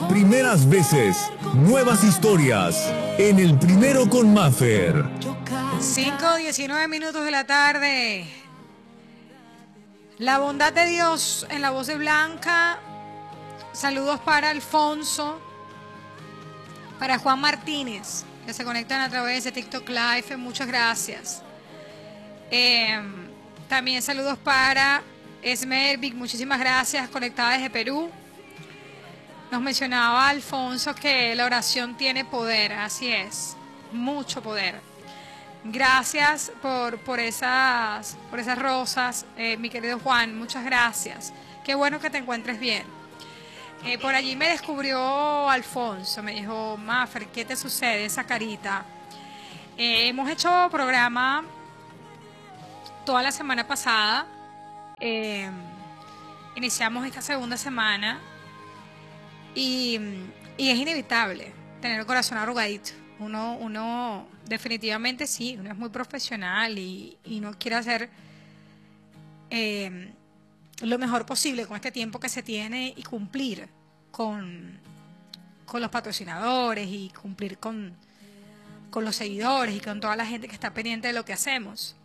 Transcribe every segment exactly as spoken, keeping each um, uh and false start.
Primeras veces, nuevas historias. En el Primero con Maffer. cinco, diecinueve minutos de la tarde. La bondad de Dios en la voz de Blanca. Saludos para Alfonso, para Juan Martínez, que se conectan a través de TikTok Live. Muchas gracias. Eh, también saludos para Esmervic, muchísimas gracias, conectada desde Perú. Nos mencionaba Alfonso que la oración tiene poder, así es, mucho poder. Gracias por, por, esas, por esas rosas, eh, mi querido Juan, muchas gracias. Qué bueno que te encuentres bien. Eh, por allí me descubrió Alfonso, me dijo, Maffer, ¿qué te sucede esa carita? Eh, hemos hecho programa toda la semana pasada, eh, iniciamos esta segunda semana y, y es inevitable tener el corazón arrugadito. Uno, uno definitivamente sí, uno es muy profesional y, y no quiere hacer eh, lo mejor posible con este tiempo que se tiene y cumplir con, con los patrocinadores y cumplir con, con los seguidores y con toda la gente que está pendiente de lo que hacemos.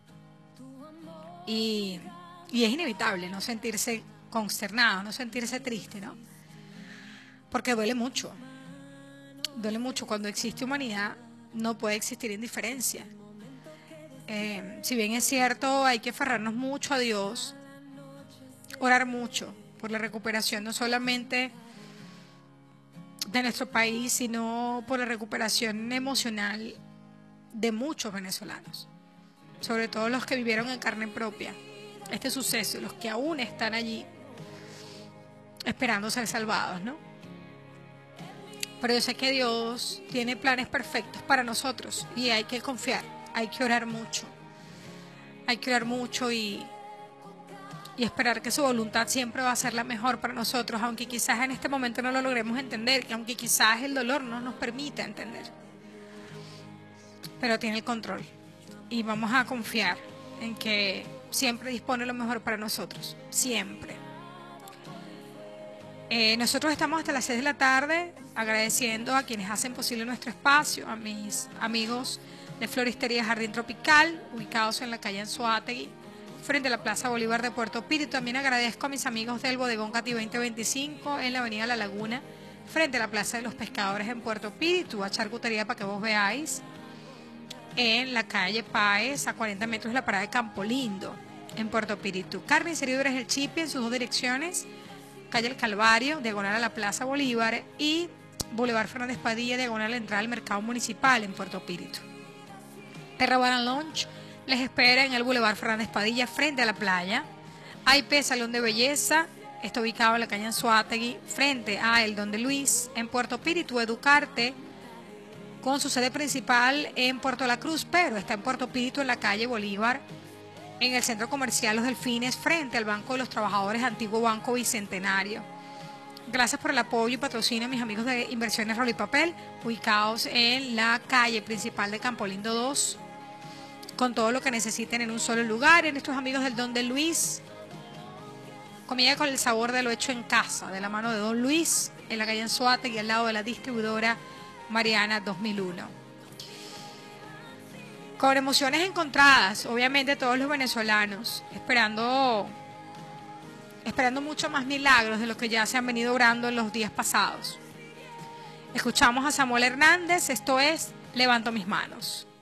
Y, y es inevitable no sentirse consternado, no sentirse triste, ¿no? Porque duele mucho. Duele mucho. Cuando existe humanidad, no puede existir indiferencia. Eh, si bien es cierto, hay que aferrarnos mucho a Dios, orar mucho por la recuperación, no solamente de nuestro país, sino por la recuperación emocional de muchos venezolanos, sobre todo los que vivieron en carne propia este suceso, los que aún están allí esperando ser salvados, ¿no? Pero yo sé que Dios tiene planes perfectos para nosotros y hay que confiar, hay que orar mucho, hay que orar mucho y, y esperar que su voluntad siempre va a ser la mejor para nosotros, aunque quizás en este momento no lo logremos entender, que aunque quizás el dolor no nos permita entender, pero tiene el control y vamos a confiar en que siempre dispone lo mejor para nosotros, siempre. Eh, nosotros estamos hasta las seis de la tarde agradeciendo a quienes hacen posible nuestro espacio, a mis amigos de Floristería Jardín Tropical, ubicados en la calle Anzoátegui, frente a la Plaza Bolívar de Puerto Píritu. También agradezco a mis amigos del Bodegón Cati veinte veinticinco en la avenida La Laguna, frente a la Plaza de los Pescadores en Puerto Píritu, a charcutería para que vos veáis, en la calle Páez, a cuarenta metros de la parada de Campo Lindo, en Puerto Píritu. Carnicería Ibres El Chipi en sus dos direcciones, calle El Calvario, diagonal a la Plaza Bolívar, y Boulevard Fernández Padilla, diagonal a la entrada al Mercado Municipal en Puerto Píritu. Terrabuena Lounge les espera en el Boulevard Fernández Padilla, frente a la playa. A I P Salón de Belleza, está ubicado en la calle Anzoátegui, frente a El Don de Luis, en Puerto Píritu. Educarte, con su sede principal en Puerto La Cruz, pero está en Puerto Píritu, en la calle Bolívar, en el Centro Comercial Los Delfines, frente al Banco de los Trabajadores, antiguo Banco Bicentenario. Gracias por el apoyo y patrocinio a mis amigos de Inversiones Rol y Papel, ubicados en la calle principal de Campo Lindo dos, con todo lo que necesiten en un solo lugar. En nuestros amigos del Don de Luis, comida con el sabor de lo hecho en casa, de la mano de Don Luis, en la calle Anzoátegui, al lado de la distribuidora Mariana dos mil uno. Con emociones encontradas, obviamente todos los venezolanos, esperando, esperando mucho más milagros de los que ya se han venido obrando en los días pasados. Escuchamos a Samuel Hernández, esto es Levanto mis manos.